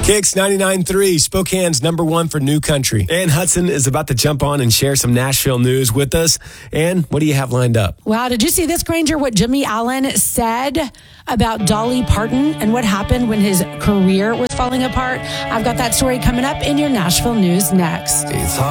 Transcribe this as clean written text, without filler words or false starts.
Kicks 99.3, Spokane's #1 for new country. Ann Hudson is about to jump on and share some Nashville news with us. Ann, what do you have lined up? Wow, did you see this, Granger, what Jimmy Allen said about Dolly Parton and what happened when his career was falling apart? I've got that story coming up in your Nashville news next. It's hard.